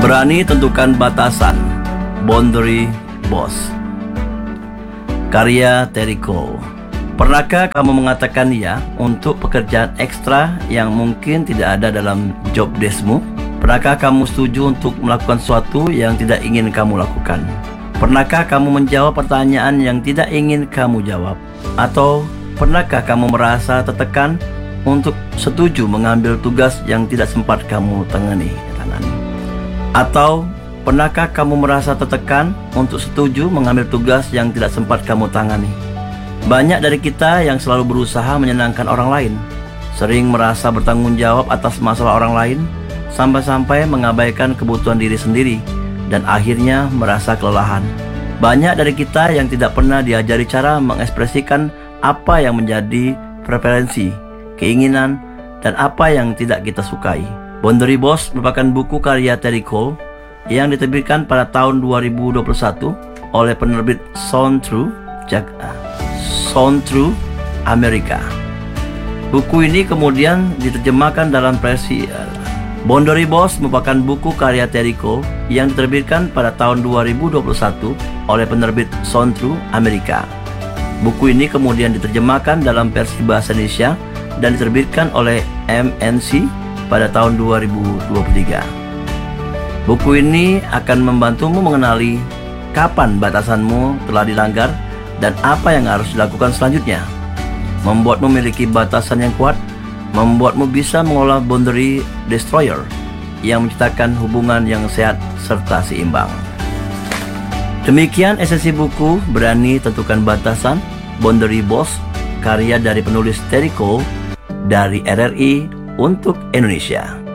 Berani tentukan batasan. Boundary Boss. Karya Terry Cole. Pernahkah kamu mengatakan ya untuk pekerjaan ekstra yang mungkin tidak ada dalam job deskmu? Pernahkah kamu setuju untuk melakukan sesuatu yang tidak ingin kamu lakukan? Pernahkah kamu menjawab pertanyaan yang tidak ingin kamu jawab? Atau pernahkah kamu merasa tertekan untuk setuju mengambil tugas yang tidak sempat kamu tangani? Atau pernahkah kamu merasa tertekan untuk setuju mengambil tugas yang tidak sempat kamu tangani? Banyak dari kita yang selalu berusaha menyenangkan orang lain, sering merasa bertanggung jawab atas masalah orang lain, sampai-sampai mengabaikan kebutuhan diri sendiri, dan akhirnya merasa kelelahan. Banyak dari kita yang tidak pernah diajari cara mengekspresikan apa yang menjadi preferensi, keinginan, dan apa yang tidak kita sukai. Boundary Boss merupakan buku karya Terry Cole yang diterbitkan pada tahun 2021 oleh penerbit Soundtrue Amerika. Buku ini kemudian diterjemahkan dalam versi Boundary Boss merupakan buku karya Terry Cole yang diterbitkan pada tahun 2021 oleh penerbit Soundtrue Amerika. Buku ini kemudian diterjemahkan dalam versi bahasa Indonesia dan diterbitkan oleh MNC pada tahun 2023. Buku ini akan membantumu mengenali kapan batasanmu telah dilanggar dan apa yang harus dilakukan selanjutnya. Membuatmu memiliki batasan yang kuat, membuatmu bisa mengolah boundary destroyer yang menciptakan hubungan yang sehat serta seimbang. Demikian esensi buku Berani Tentukan Batasan, Boundary Boss, karya dari penulis Terry Cole dari RRI untuk Indonesia.